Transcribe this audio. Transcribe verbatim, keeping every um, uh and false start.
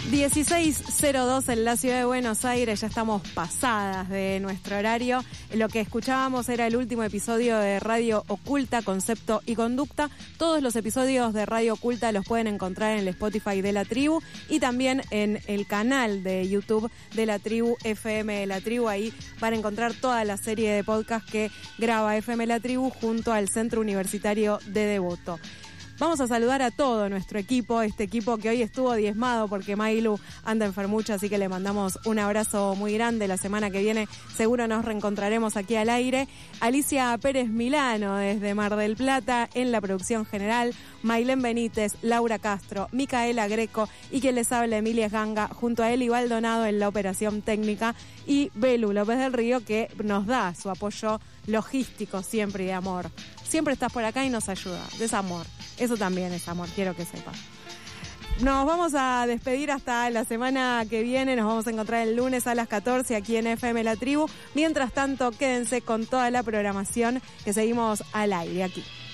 dieciséis cero dos en la ciudad de Buenos Aires, ya estamos pasadas de nuestro horario. Lo que escuchábamos era el último episodio de Radio Oculta, Concepto y Conducta. Todos los episodios de Radio Oculta los pueden encontrar en el Spotify de La Tribu y también en el canal de YouTube de La Tribu, F M de La Tribu. Ahí van a encontrar toda la serie de podcast que graba F M La Tribu junto al Centro Universitario de Devoto. Vamos a saludar a todo nuestro equipo, este equipo que hoy estuvo diezmado porque Mailu anda enfermucha, así que le mandamos un abrazo muy grande. La semana que viene seguro nos reencontraremos aquí al aire. Alicia Pérez Milano desde Mar del Plata en la producción general, Mailén Benítez, Laura Castro, Micaela Greco y quien les habla Emilia Ganga, junto a Eli Baldonado en la operación técnica y Belu López del Río, que nos da su apoyo logístico siempre y de amor. Siempre estás por acá y nos ayuda, es amor. Eso también es amor, quiero que sepas. Nos vamos a despedir hasta la semana que viene. Nos vamos a encontrar el lunes a las catorce aquí en F M La Tribu. Mientras tanto, quédense con toda la programación que seguimos al aire aquí.